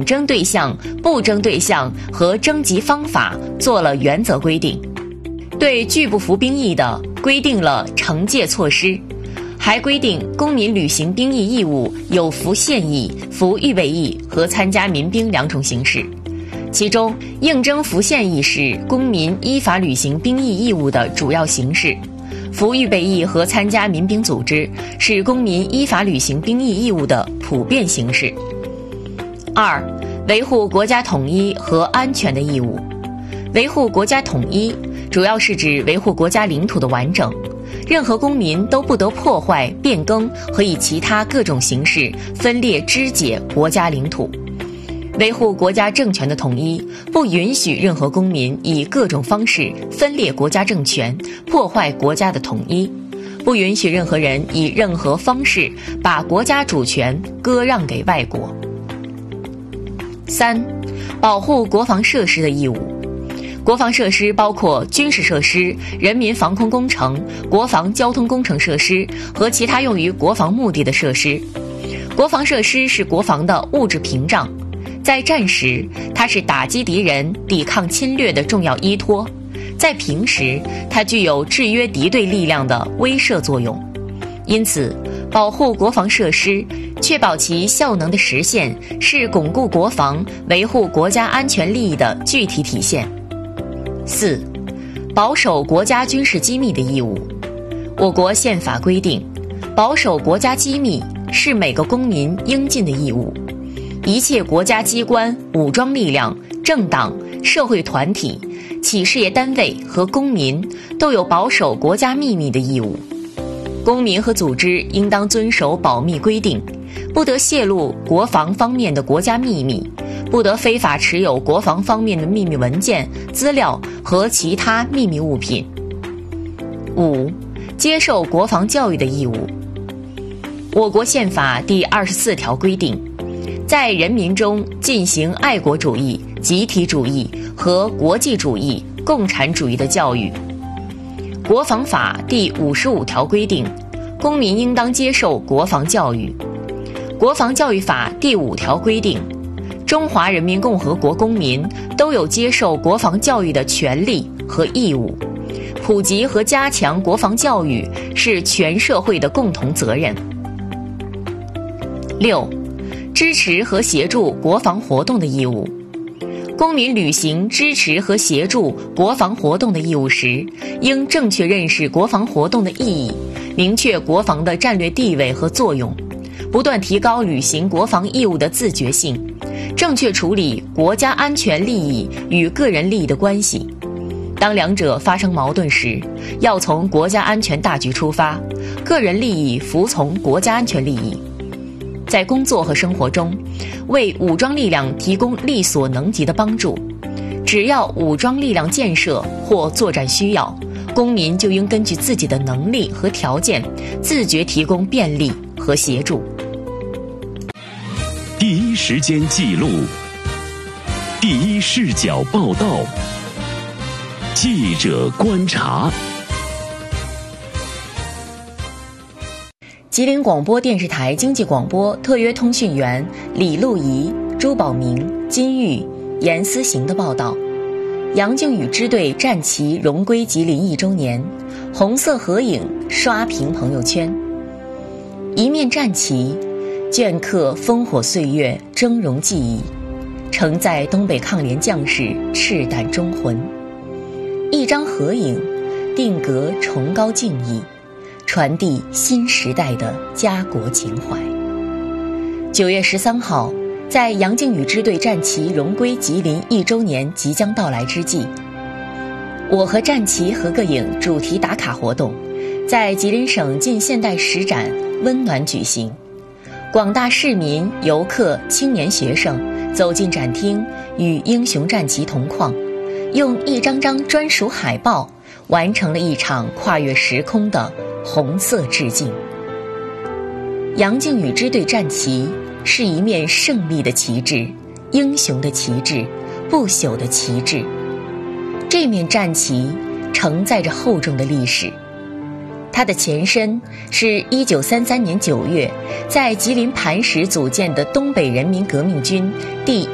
准征对象、不征对象和征集方法做了原则规定，对拒不服兵役的规定了惩戒措施，还规定公民履行兵役义务有服现役、服预备役和参加民兵2种形式。其中，应征服现役是公民依法履行兵役义务的主要形式，服预备役和参加民兵组织是公民依法履行兵役义务的普遍形式。2、维护国家统一和安全的义务。维护国家统一主要是指维护国家领土的完整，任何公民都不得破坏、变更和以其他各种形式分裂肢解国家领土。维护国家政权的统一，不允许任何公民以各种方式分裂国家政权，破坏国家的统一，不允许任何人以任何方式把国家主权割让给外国。3、保护国防设施的义务。国防设施包括军事设施、人民防空工程、国防交通工程设施和其他用于国防目的的设施。国防设施是国防的物质屏障，在战时，它是打击敌人、抵抗侵略的重要依托；在平时，它具有制约敌对力量的威慑作用。因此，保护国防设施，确保其效能的实现，是巩固国防、维护国家安全利益的具体体现。4、保守国家军事机密的义务。我国宪法规定，保守国家机密是每个公民应尽的义务。一切国家机关、武装力量、政党、社会团体、企事业单位和公民都有保守国家秘密的义务。公民和组织应当遵守保密规定，不得泄露国防方面的国家秘密，不得非法持有国防方面的秘密文件、资料和其他秘密物品。5、接受国防教育的义务。我国宪法第24条规定，在人民中进行爱国主义、集体主义和国际主义、共产主义的教育。国防法第55条规定，公民应当接受国防教育。国防教育法第5条规定，中华人民共和国公民都有接受国防教育的权利和义务。普及和加强国防教育是全社会的共同责任。6、支持和协助国防活动的义务。公民履行支持和协助国防活动的义务时，应正确认识国防活动的意义，明确国防的战略地位和作用，不断提高履行国防义务的自觉性，正确处理国家安全利益与个人利益的关系。当两者发生矛盾时，要从国家安全大局出发，个人利益服从国家安全利益。在工作和生活中，为武装力量提供力所能及的帮助。只要武装力量建设或作战需要，公民就应根据自己的能力和条件，自觉提供便利和协助。 第一时间记录，第一视角报道，记者观察。 吉林广播电视台经济广播特约通讯员李路怡、朱宝明、金玉、严思行的报道。杨靖宇支队战旗荣归吉林1周年，红色合影刷屏朋友圈。一面战旗，镌刻烽火岁月峥嵘记忆，承载东北抗联将士赤胆忠魂。一张合影，定格崇高敬意，传递新时代的家国情怀。9月13号，在杨靖宇支队战旗荣归吉林1周年即将到来之际，我和战旗合个影主题打卡活动在吉林省近现代史展温暖举行。广大市民、游客、青年学生走进展厅，与英雄战旗同框，用一张张专属海报完成了一场跨越时空的红色致敬。杨靖宇支队战旗是一面胜利的旗帜，英雄的旗帜，不朽的旗帜。这面战旗承载着厚重的历史，它的前身是1933年9月在吉林磐石组建的东北人民革命军第